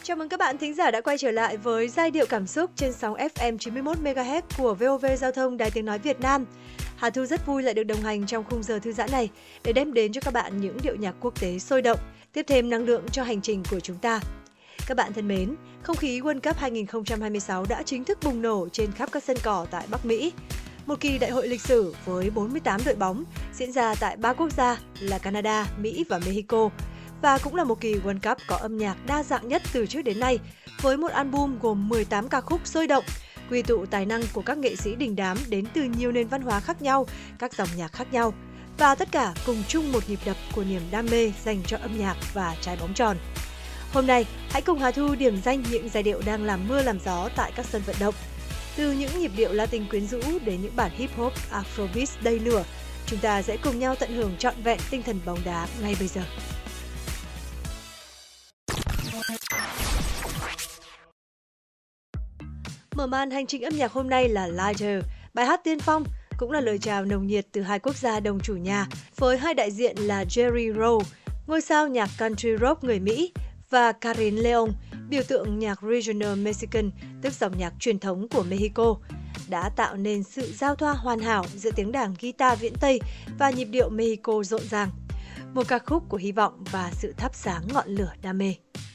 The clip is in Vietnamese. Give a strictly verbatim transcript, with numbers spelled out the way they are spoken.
Chào mừng các bạn thính giả đã quay trở lại với Giai điệu cảm xúc trên sóng ép em chín mươi mốt mê ga héc của vê o vê Giao thông Đài Tiếng Nói Việt Nam. Hà Thu rất vui lại được đồng hành trong khung giờ thư giãn này để đem đến cho các bạn những điệu nhạc quốc tế sôi động, tiếp thêm năng lượng cho hành trình của chúng ta. Các bạn thân mến, không khí World Cup hai không hai sáu đã chính thức bùng nổ trên khắp các sân cỏ tại Bắc Mỹ. Một kỳ đại hội lịch sử với bốn mươi tám đội bóng diễn ra tại ba quốc gia là Canada, Mỹ và Mexico. Và cũng là một kỳ World Cup có âm nhạc đa dạng nhất từ trước đến nay, với một album gồm mười tám ca khúc sôi động, quy tụ tài năng của các nghệ sĩ đình đám đến từ nhiều nền văn hóa khác nhau, các dòng nhạc khác nhau. Và tất cả cùng chung một nhịp đập của niềm đam mê dành cho âm nhạc và trái bóng tròn. Hôm nay, hãy cùng Hà Thu điểm danh những giai điệu đang làm mưa làm gió tại các sân vận động. Từ những nhịp điệu Latin quyến rũ đến những bản hip hop, Afrobeat đầy lửa, chúng ta sẽ cùng nhau tận hưởng trọn vẹn tinh thần bóng đá ngay bây giờ. Mở màn hành trình âm nhạc hôm nay là Lighter, bài hát tiên phong, cũng là lời chào nồng nhiệt từ hai quốc gia đồng chủ nhà, với hai đại diện là Jerry Rowe, ngôi sao nhạc country rock người Mỹ, và Karin Leon, biểu tượng nhạc regional Mexican, tức dòng nhạc truyền thống của Mexico, đã tạo nên sự giao thoa hoàn hảo giữa tiếng đàn guitar viễn Tây và nhịp điệu Mexico rộn ràng. Một ca khúc của hy vọng và sự thắp sáng ngọn lửa đam mê.